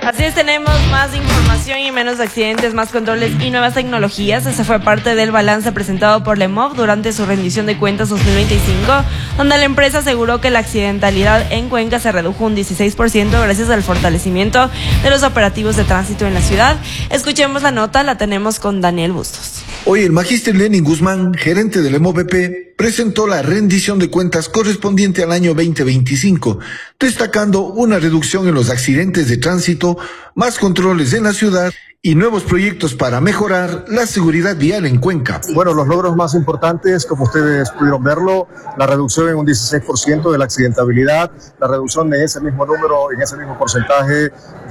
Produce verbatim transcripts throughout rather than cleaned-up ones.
Así es, tenemos más información y menos accidentes, más controles y nuevas tecnologías. Ese fue parte del balance presentado por la E M O V durante su rendición de cuentas dos mil veinticinco, donde la empresa aseguró que la accidentalidad en Cuenca se redujo un dieciséis por ciento gracias al fortalecimiento de los operativos de tránsito en la ciudad. Escuchemos la nota, la tenemos con Daniel Bustos. Hoy el magíster Lenin Guzmán, gerente del E M O V P, presentó la rendición de cuentas correspondiente al año veinte veinticinco, destacando una reducción en los accidentes de tránsito, más controles en la ciudad y nuevos proyectos para mejorar la seguridad vial en Cuenca. Bueno, los logros más importantes, como ustedes pudieron verlo, la reducción en un dieciséis por ciento de la accidentabilidad, la reducción de ese mismo número, en ese mismo porcentaje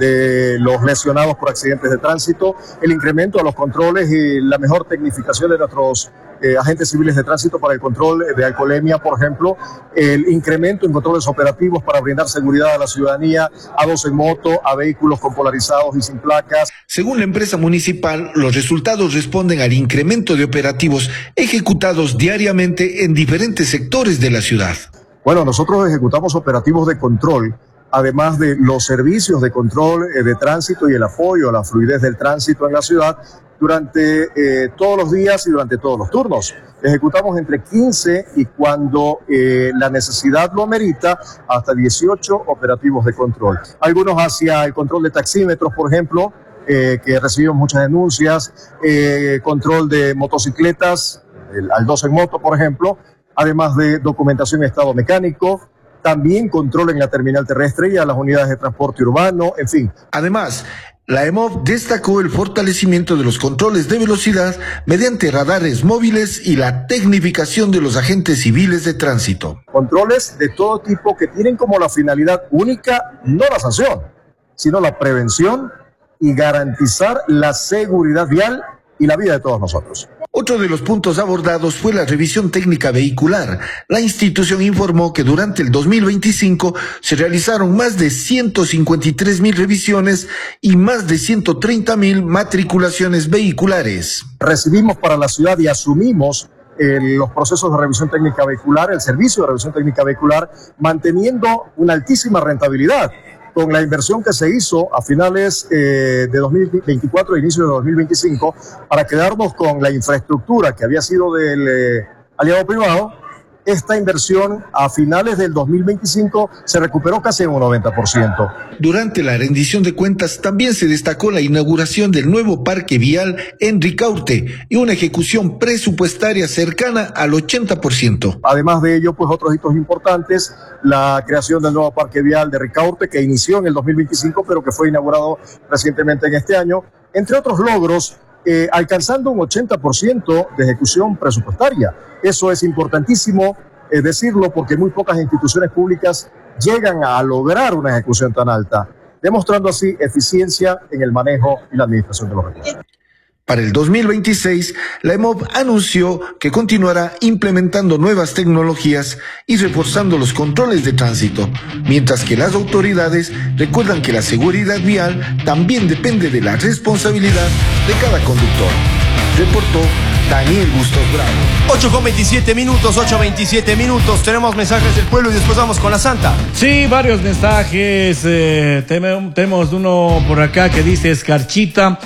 de los lesionados por accidentes de tránsito, el incremento a los controles y la mejor tecnificación de nuestros eh, agentes civiles de tránsito para el control de alcoholemia, por ejemplo, el incremento en controles operativos para brindar seguridad a la ciudadanía, a dos en moto, a vehículos con polarizados y sin placas. Según la empresa municipal, los resultados responden al incremento de operativos ejecutados diariamente en diferentes sectores de la ciudad. Bueno, nosotros ejecutamos operativos de control, además de los servicios de control eh, de tránsito y el apoyo a la fluidez del tránsito en la ciudad durante eh, todos los días y durante todos los turnos. Ejecutamos entre quince y cuando eh, la necesidad lo amerita, hasta dieciocho operativos de control. Algunos hacia el control de taxímetros, por ejemplo, eh, que recibimos muchas denuncias, eh, control de motocicletas, el, al dos en moto, por ejemplo, además de documentación en estado mecánico, también control en la terminal terrestre y a las unidades de transporte urbano, en fin. Además, la E M O V destacó el fortalecimiento de los controles de velocidad mediante radares móviles y la tecnificación de los agentes civiles de tránsito. Controles de todo tipo que tienen como la finalidad única, no la sanción, sino la prevención y garantizar la seguridad vial y la vida de todos nosotros. Otro de los puntos abordados fue la revisión técnica vehicular. La institución informó que durante el dos mil veinticinco se realizaron más de ciento cincuenta y tres mil revisiones y más de ciento treinta mil matriculaciones vehiculares. Recibimos para la ciudad y asumimos eh, los procesos de revisión técnica vehicular, el servicio de revisión técnica vehicular, manteniendo una altísima rentabilidad. Con la inversión que se hizo a finales eh, de dos mil veinticuatro e inicio de dos mil veinticinco para quedarnos con la infraestructura que había sido del eh, aliado privado, esta inversión a finales del dos mil veinticinco se recuperó casi en un noventa por ciento. Durante la rendición de cuentas también se destacó la inauguración del nuevo parque vial en Ricaurte y una ejecución presupuestaria cercana al ochenta por ciento. Además de ello, pues otros hitos importantes, la creación del nuevo parque vial de Ricaurte que inició en el dos mil veinticinco pero que fue inaugurado recientemente en este año, entre otros logros, eh, alcanzando un ochenta por ciento de ejecución presupuestaria. Eso es importantísimo eh, decirlo porque muy pocas instituciones públicas llegan a lograr una ejecución tan alta, demostrando así eficiencia en el manejo y la administración de los recursos. Para el dos mil veintiséis, la E M O V anunció que continuará implementando nuevas tecnologías y reforzando los controles de tránsito, mientras que las autoridades recuerdan que la seguridad vial también depende de la responsabilidad de cada conductor. Reportó Daniel Bustos Bravo. ocho con veintisiete minutos, ocho veintisiete minutos. Tenemos mensajes del pueblo y después vamos con la Santa. Sí, varios mensajes. Eh, tenemos uno por acá que dice Escarchita.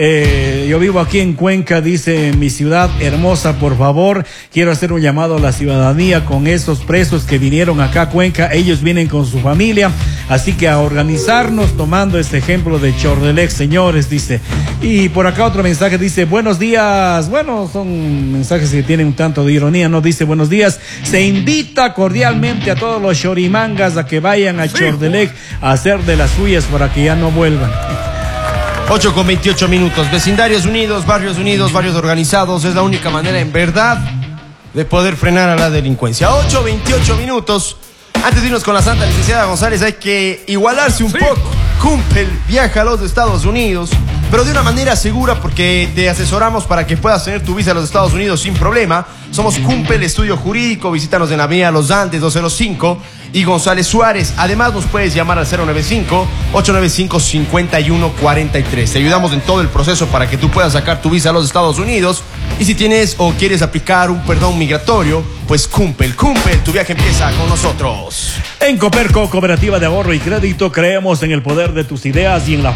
Eh, yo vivo aquí en Cuenca, dice mi ciudad hermosa, por favor. Quiero hacer un llamado a la ciudadanía con estos presos que vinieron acá a Cuenca. Ellos vienen con su familia. Así que a organizarnos tomando este ejemplo de Chordelec, señores, dice. Y por acá otro mensaje dice, buenos días. Bueno, son mensajes que tienen un tanto de ironía, ¿no? Dice, buenos días. Se invita cordialmente a todos los chorimangas a que vayan a Chordelec a hacer de las suyas para que ya no vuelvan. ocho con veintiocho minutos. Vecindarios unidos, barrios unidos, barrios organizados. Es la única manera, en verdad, de poder frenar a la delincuencia. ocho veintiocho minutos. Antes de irnos con la Santa Licenciada González, hay que igualarse un sí. poco. Cumpel viaja a los Estados Unidos, pero de una manera segura porque te asesoramos para que puedas tener tu visa a los Estados Unidos sin problema. Somos Cumpel Estudio Jurídico, visítanos en la avenida Los Andes doscientos cinco y González Suárez. Además nos puedes llamar al cero nueve cinco, ocho nueve cinco, cinco uno cuatro tres. Te ayudamos en todo el proceso para que tú puedas sacar tu visa a los Estados Unidos. Y si tienes o quieres aplicar un perdón migratorio, pues Cumpel, Cumpel, tu viaje empieza con nosotros. En Coperco, Cooperativa de Ahorro y Crédito, creemos en el poder de tus ideas y en la